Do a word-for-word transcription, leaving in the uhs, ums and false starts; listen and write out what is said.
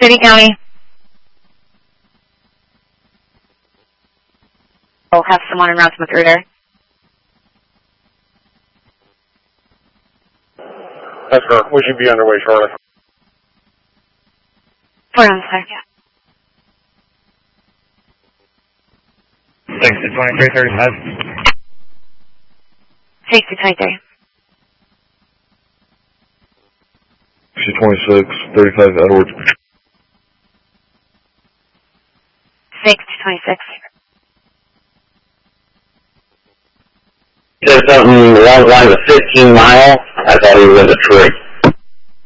City County. We'll have someone en route to Magruder. That's her. We should be underway, Charlie. Four on sir. six to twenty-three thirty-five. six to twenty-three. six twenty-six thirty-five Edwards. six to twenty-six. Said something along the lines of fifteen mile. I thought he was in a tree.